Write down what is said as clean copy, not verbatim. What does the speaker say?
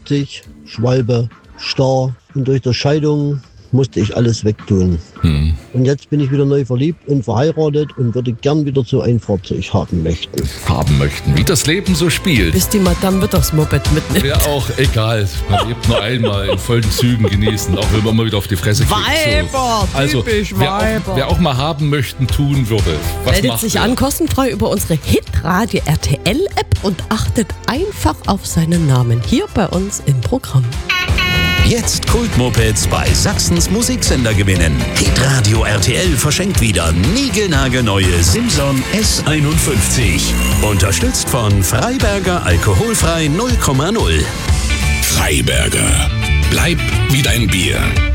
50, Schwalbe, Star. Und durch die Scheidung musste ich alles wegtun. Und jetzt bin ich wieder neu verliebt und verheiratet und würde gern wieder so ein Fahrzeug haben möchten. Wie das Leben so spielt. Bis die Madame wird das Moped mitnimmt. Wäre auch egal. Man lebt nur einmal in vollen Zügen genießen, auch wenn man mal wieder auf die Fresse kriegt. Weiber, Also, typisch Weiber. Wer auch mal haben möchten, tun würde. Was Meldet macht sich er? an kostenfrei über unsere Hitradio RTL App und achtet einfach auf seinen Namen hier bei uns im Programm. Jetzt Kultmopeds bei Sachsens Musiksender gewinnen. Hitradio RTL verschenkt wieder niegelnagelneue Simson S51. Unterstützt von Freiberger Alkoholfrei 0,0. Freiberger. Bleib wie dein Bier.